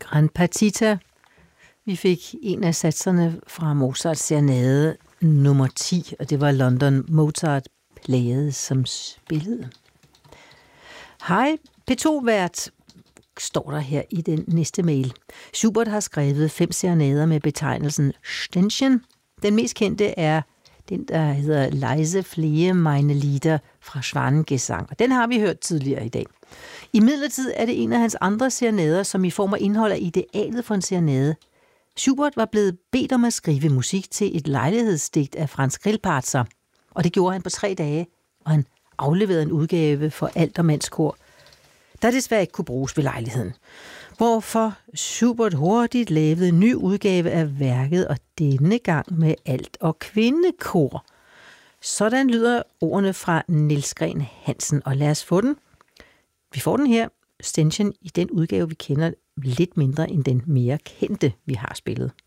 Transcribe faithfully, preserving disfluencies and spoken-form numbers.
Gran Partita. Vi fik en af satserne fra Mozarts serenade nummer ti, og det var London Mozart Played, som spillede. Hej, P to-vært, står der her i den næste mail. Schubert har skrevet fem serenader med betegnelsen Ständchen. Den mest kendte er den, der hedder Leise flehe meine Lieder fra Schwanengesang. Den har vi hørt tidligere i dag. I midlertid er det en af hans andre serenader, som i form af indhold af idealet for en serenade. Schubert var blevet bedt om at skrive musik til et lejlighedsdigt af Franz Grillparzer, og det gjorde han på tre dage, og han afleverede en udgave for Altermandskor, der desværre ikke kunne bruges ved lejligheden. Hvorfor Schubert hurtigt lavede en ny udgave af værket, og denne gang med alt- og kvindekor. Sådan lyder ordene fra Niels Gren Hansen, og lad os få den. Vi får den her, Ständchen, i den udgave, vi kender lidt mindre end den mere kendte, vi har spillet.